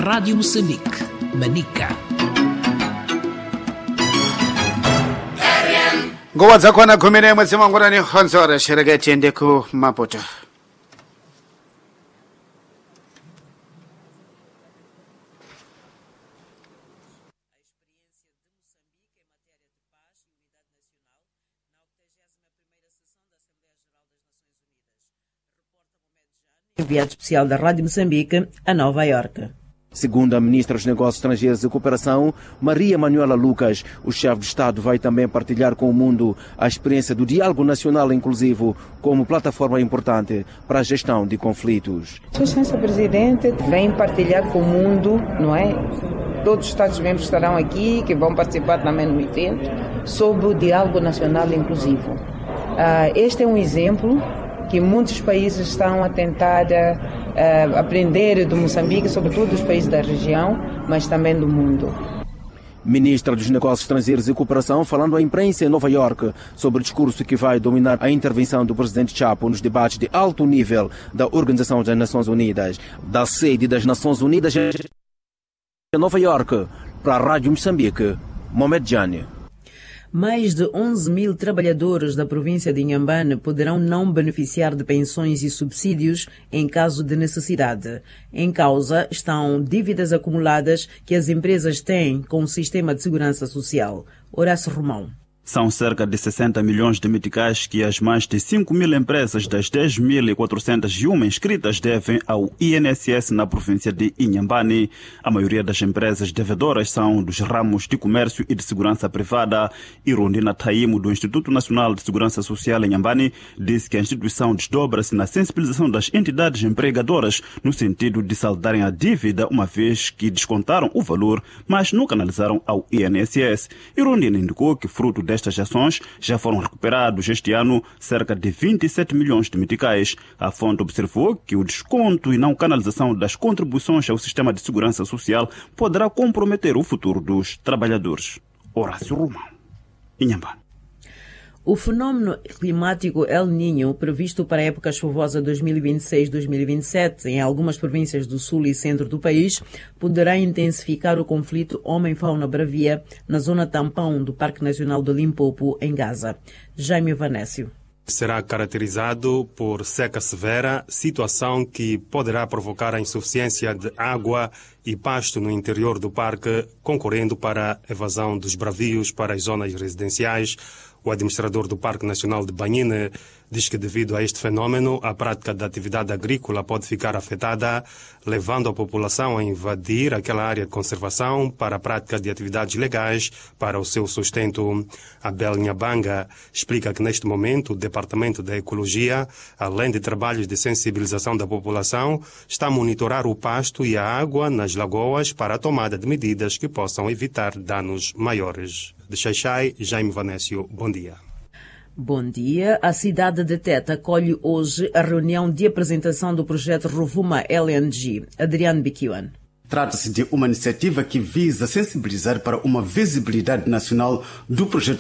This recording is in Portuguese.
Rádio Moçambique, Manica. Nguva dzakona 11 dzimangwanani khonsora xereke tiende ku Maputo. Enviado especial da Rádio Moçambique a Nova Iorque. Segundo a Ministra dos Negócios Estrangeiros e Cooperação, Maria Manuela Lucas, o chefe de Estado vai também partilhar com o mundo a experiência do diálogo nacional inclusivo como plataforma importante para a gestão de conflitos. Sua Excelência Presidente vem partilhar com o mundo, não é? Todos os Estados-membros estarão aqui, que vão participar também no evento, sobre o diálogo nacional inclusivo. Este é um exemplo que muitos países estão a tentar aprender do Moçambique, sobretudo dos países da região, mas também do mundo. Ministra dos Negócios Estrangeiros e Cooperação falando à imprensa em Nova Iorque sobre o discurso que vai dominar a intervenção do presidente Chapo nos debates de alto nível da Organização das Nações Unidas, da sede das Nações Unidas em Nova Iorque, para a Rádio Moçambique, Mohamed Jani. Mais de 11 mil trabalhadores da província de Inhambane poderão não beneficiar de pensões e subsídios em caso de necessidade. Em causa estão dívidas acumuladas que as empresas têm com o Sistema de Segurança Social. Horácio Romão. São cerca de 60 milhões de meticais que as mais de 5 mil empresas das 10.401 inscritas devem ao INSS na província de Inhambane. A maioria das empresas devedoras são dos ramos de comércio e de segurança privada. Irondina Taimo, do Instituto Nacional de Segurança Social em Inhambane, disse que a instituição desdobra-se na sensibilização das entidades empregadoras no sentido de saldarem a dívida, uma vez que descontaram o valor, mas não canalizaram ao INSS. Irondina indicou que, fruto destas ações, já foram recuperados este ano cerca de 27 milhões de meticais. A fonte observou que o desconto e não canalização das contribuições ao sistema de segurança social poderá comprometer o futuro dos trabalhadores. Horácio Romão, Inhambane. O fenômeno climático El Niño, previsto para a época chuvosa 2026-2027 em algumas províncias do sul e centro do país, poderá intensificar o conflito homem-fauna-bravia na zona tampão do Parque Nacional do Limpopo, em Gaza. Jaime Vanécio. Será caracterizado por seca severa, situação que poderá provocar a insuficiência de água e pasto no interior do parque, concorrendo para a evasão dos bravios para as zonas residenciais. O administrador do Parque Nacional de Banhine diz que, devido a este fenômeno, a prática da atividade agrícola pode ficar afetada, levando a população a invadir aquela área de conservação para a prática de atividades legais para o seu sustento. Abel Nhabanga explica que, neste momento, o Departamento da Ecologia, além de trabalhos de sensibilização da população, está a monitorar o pasto e a água nas lagoas para a tomada de medidas que possam evitar danos maiores. De Xaixai, Jaime Vanécio, bom dia. Bom dia. A cidade de Teta acolhe hoje a reunião de apresentação do projeto Rovuma LNG. Adriano Biquiwan. Trata-se de uma iniciativa que visa sensibilizar para uma visibilidade nacional do projeto